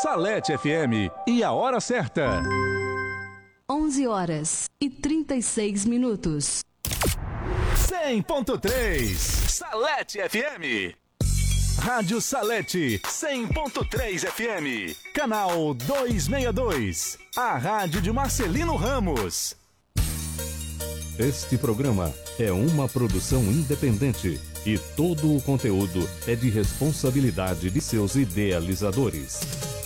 Salete FM e a hora certa. 11h36. 100.3 Salete FM. Rádio Salete 100.3 FM. Canal 262. A rádio de Marcelino Ramos. Este programa é uma produção independente e todo o conteúdo é de responsabilidade de seus idealizadores.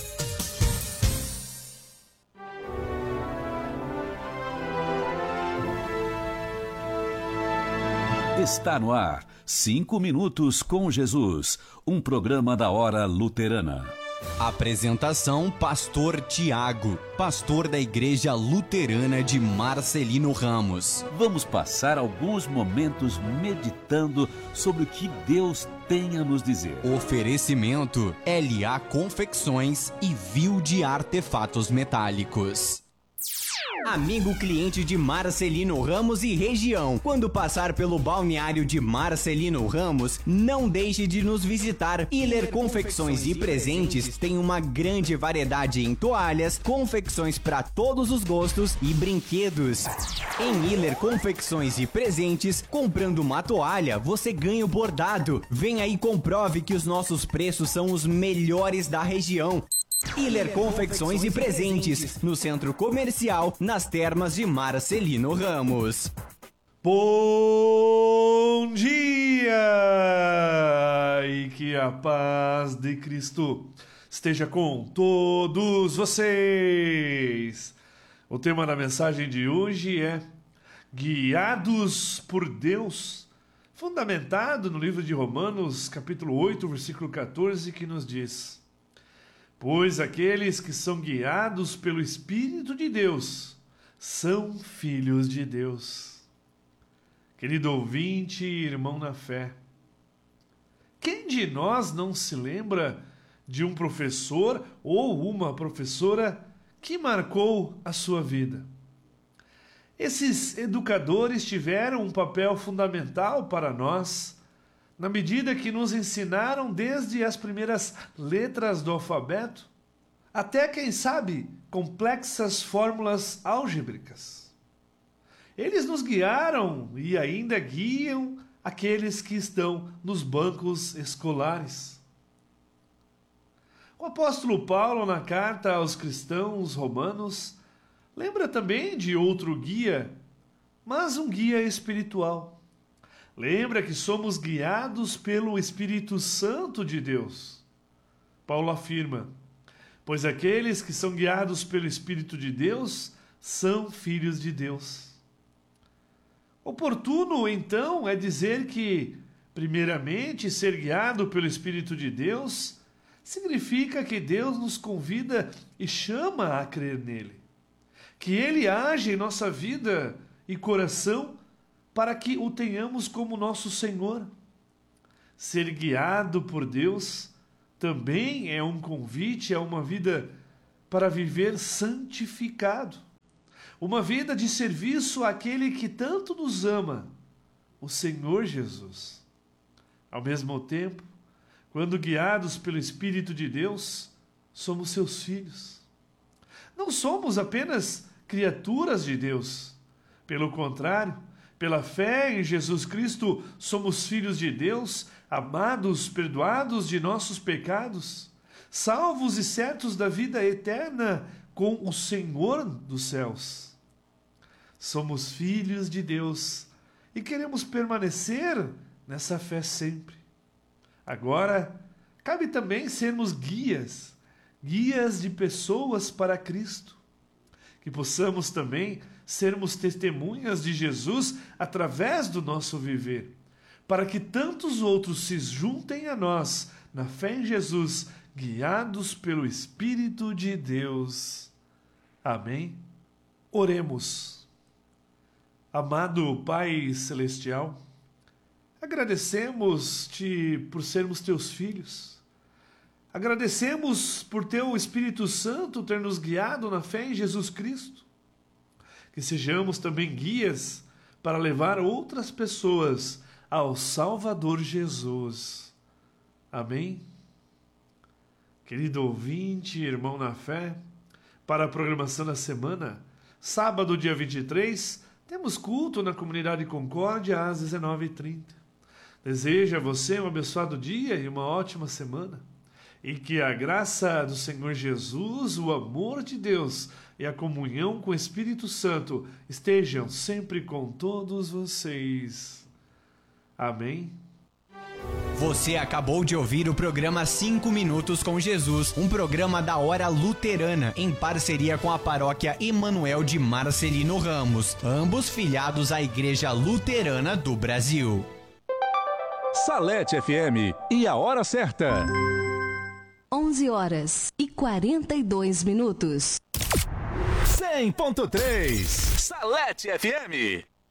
Está no ar 5 minutos com Jesus, um programa da Hora Luterana. Apresentação: Pastor Tiago, pastor da Igreja Luterana de Marcelino Ramos. Vamos passar alguns momentos meditando sobre o que Deus tem a nos dizer. Oferecimento: LA Confecções e Vil de Artefatos Metálicos. Amigo cliente de Marcelino Ramos e região, quando passar pelo balneário de Marcelino Ramos, não deixe de nos visitar. Hiller Confecções e Presentes tem uma grande variedade em toalhas, confecções para todos os gostos e brinquedos. Em Hiller Confecções e Presentes, comprando uma toalha, você ganha o bordado. Venha e comprove que os nossos preços são os melhores da região. Hiller Confecções e Presentes, no Centro Comercial, nas Termas de Marcelino Ramos. Bom dia! E que a paz de Cristo esteja com todos vocês. O tema da mensagem de hoje é Guiados por Deus, fundamentado no livro de Romanos, capítulo 8, versículo 14, que nos diz: pois aqueles que são guiados pelo Espírito de Deus são filhos de Deus. Querido ouvinte e irmão na fé, quem de nós não se lembra de um professor ou uma professora que marcou a sua vida? Esses educadores tiveram um papel fundamental para nós, na medida que nos ensinaram desde as primeiras letras do alfabeto, até, quem sabe, complexas fórmulas álgebricas. Eles nos guiaram e ainda guiam aqueles que estão nos bancos escolares. O apóstolo Paulo, na carta aos cristãos romanos, lembra também de outro guia, mas um guia espiritual. Lembra que somos guiados pelo Espírito Santo de Deus. Paulo afirma: pois aqueles que são guiados pelo Espírito de Deus são filhos de Deus. Oportuno, então, é dizer que, primeiramente, ser guiado pelo Espírito de Deus significa que Deus nos convida e chama a crer nele, que ele age em nossa vida e coração para que o tenhamos como nosso Senhor. Ser guiado por Deus também é um convite a uma vida para viver santificado. Uma vida de serviço àquele que tanto nos ama, o Senhor Jesus. Ao mesmo tempo, quando guiados pelo Espírito de Deus, somos seus filhos. Não somos apenas criaturas de Deus. Pelo contrário, pela fé em Jesus Cristo, somos filhos de Deus, amados, perdoados de nossos pecados, salvos e certos da vida eterna com o Senhor dos céus. Somos filhos de Deus e queremos permanecer nessa fé sempre. Agora, cabe também sermos guias de pessoas para Cristo. Que possamos também sermos testemunhas de Jesus através do nosso viver, para que tantos outros se juntem a nós na fé em Jesus, guiados pelo Espírito de Deus. Amém? Oremos. Amado Pai Celestial, agradecemos-te por sermos teus filhos. Agradecemos por teu Espírito Santo ter nos guiado na fé em Jesus Cristo. Que sejamos também guias para levar outras pessoas ao Salvador Jesus. Amém? Querido ouvinte, irmão na fé, para a programação da semana, sábado, dia 23, temos culto na Comunidade Concórdia às 19h30. Desejo a você um abençoado dia e uma ótima semana. E que a graça do Senhor Jesus, o amor de Deus e a comunhão com o Espírito Santo estejam sempre com todos vocês. Amém. Você acabou de ouvir o programa 5 Minutos com Jesus, um programa da Hora Luterana, em parceria com a Paróquia Emanuel de Marcelino Ramos, ambos filiados à Igreja Luterana do Brasil. Salete FM e a hora certa. 11h42. 100.3 Salete FM.